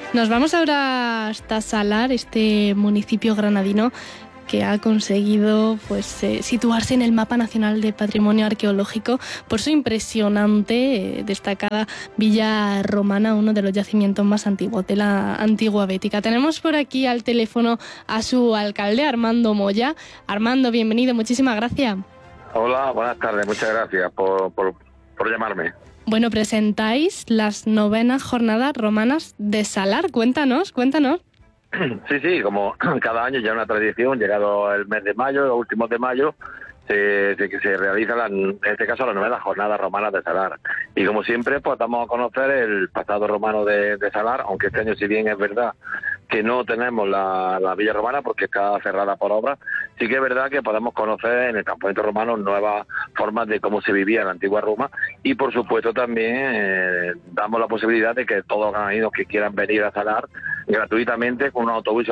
Nos vamos ahora hasta Salar, este municipio granadino que ha conseguido situarse en el Mapa Nacional de Patrimonio Arqueológico por su impresionante, destacada villa romana, uno de los yacimientos más antiguos de la antigua Bética. Tenemos por aquí al teléfono a su alcalde, Armando Moya. Armando, bienvenido, muchísimas gracias. Hola, buenas tardes, muchas gracias por llamarme. Bueno, presentáis las 9ª jornadas romanas de Salar. Cuéntanos. Sí, como cada año ya es una tradición, llegado el mes de mayo, los últimos de mayo, se realiza, en este caso, las 9ª jornadas romanas de Salar. Y como siempre, pues damos a conocer el pasado romano de Salar, aunque este año, si bien es verdad que no tenemos la villa romana porque está cerrada por obra, sí que es verdad que podemos conocer en el campamento romano nuevas formas de cómo se vivía en la antigua Roma, y por supuesto también damos la posibilidad de que todos los granadinos que quieran venir a Salar gratuitamente con unos autobuses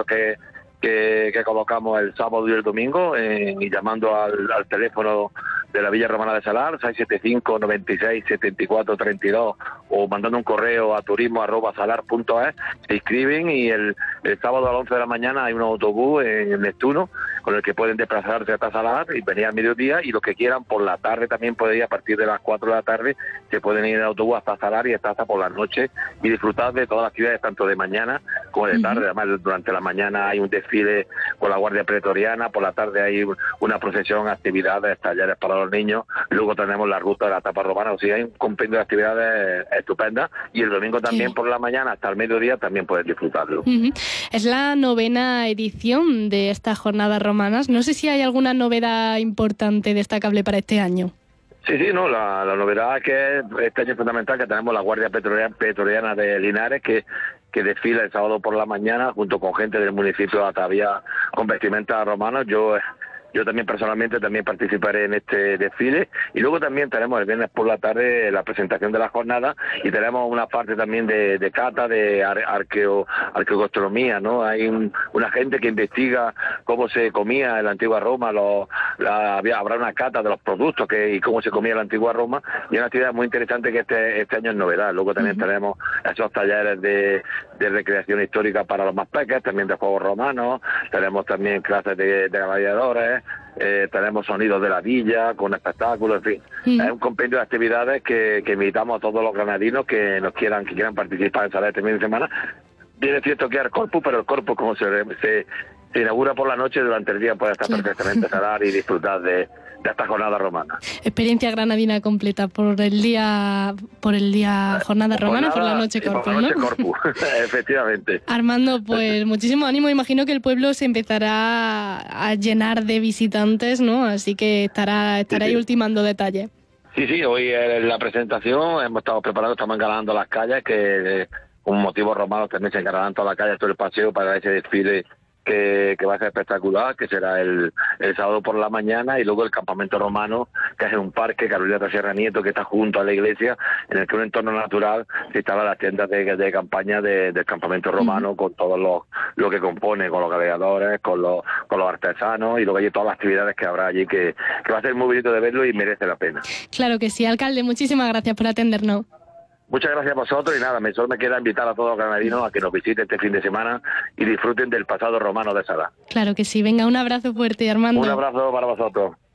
que colocamos el sábado y el domingo, y llamando al teléfono de la Villa Romana de Salar, 675 96 74 32, o mandando un correo a turismo@salar.es, se inscriben, y el sábado a las 11 de la mañana hay un autobús en Neptuno con el que pueden desplazarse hasta Salar y venir al mediodía, y los que quieran por la tarde también pueden ir a partir de las 4 de la tarde, se pueden ir en autobús hasta Salar y hasta por la noche y disfrutar de todas las actividades, tanto de mañana como de tarde. Además, durante la mañana hay un desfile con la Guardia Pretoriana, por la tarde hay una procesión, actividades, talleres para los niños, luego tenemos la ruta de la etapa romana, o sea, hay un compendio de actividades estupendas, y el domingo también por la mañana hasta el mediodía también puedes disfrutarlo. Es la 9ª edición de estas jornadas romanas. No sé si hay alguna novedad importante, destacable para este año. Sí, no, la novedad es que este año es fundamental que tenemos la Guardia Pretoriana de Linares que desfila el sábado por la mañana junto con gente del municipio de Atavía con vestimenta romana. Yo también personalmente también participaré en este desfile, y luego también tenemos el viernes por la tarde la presentación de la jornada, y tenemos una parte también de cata, de arqueogastronomía, ¿no? Hay una gente que investiga cómo se comía en la antigua Roma, habrá una cata de los productos y cómo se comía en la antigua Roma, y es una actividad muy interesante que este año es novedad. Luego también tenemos esos talleres de recreación histórica para los más pequeños, también de juegos romanos, tenemos también clases de gladiadores, tenemos sonidos de la villa con espectáculos, en fin. Es un compendio de actividades que invitamos a todos los granadinos que quieran participar en Salar este fin de semana. Bien, es cierto que hay el Corpus, pero el Corpus, como se inaugura por la noche, durante el día puede estar perfectamente Salar y disfrutar de esta jornada romana. Experiencia granadina completa por el día jornada romana, por la noche Corpus, por la noche Corpus, efectivamente. Armando, pues muchísimo ánimo. Imagino que el pueblo se empezará a llenar de visitantes, ¿no? Así que estará ahí ultimando detalles. Sí, hoy en la presentación hemos estado preparando, estamos engalanando las calles, que con motivos romanos también se engalanando toda la calle, todo el paseo para ese desfile que va a ser espectacular, que será el sábado por la mañana, y luego el campamento romano, que es un parque, Carolina de Sierra Nieto, que está junto a la iglesia, en el que un entorno natural se instalan las tiendas de campaña del campamento romano, con todo lo que compone, con los gladiadores, con los artesanos, y luego hay todas las actividades que habrá allí, que va a ser muy bonito de verlo y merece la pena. Claro que sí, alcalde, muchísimas gracias por atendernos. Muchas gracias a vosotros, y nada, solo me queda invitar a todos los granadinos a que nos visiten este fin de semana y disfruten del pasado romano de Salar. Claro que sí, venga, un abrazo fuerte, Armando. Un abrazo para vosotros.